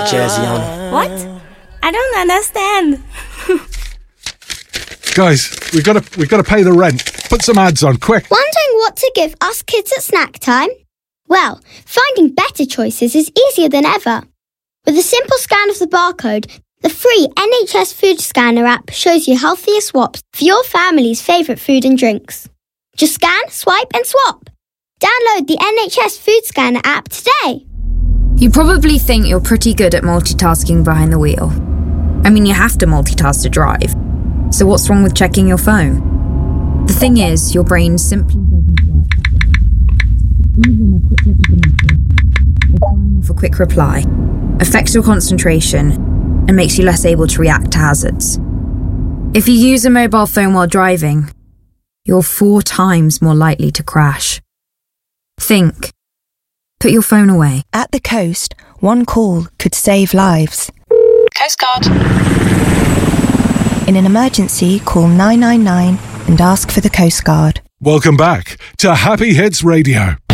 jersey on. What? I don't understand. Guys, we've got to pay the rent. Put some ads on, quick. Wondering what to give us kids at snack time? Well, finding better choices is easier than ever. With a simple scan of the barcode, the free NHS Food Scanner app shows you healthier swaps for your family's favourite food and drinks. Just scan, swipe and swap. Download the NHS Food Scanner app today. You probably think you're pretty good at multitasking behind the wheel. I mean, you have to multitask to drive. So what's wrong with checking your phone? The thing is, your brain simply doesn't work. Even a quick reply affects your concentration and makes you less able to react to hazards. If you use a mobile phone while driving, you're 4 times more likely to crash. Think. Put your phone away. At the coast, one call could save lives. Coast Guard. In an emergency, call 999 and ask for the Coast Guard. Welcome back to Happy Hits Radio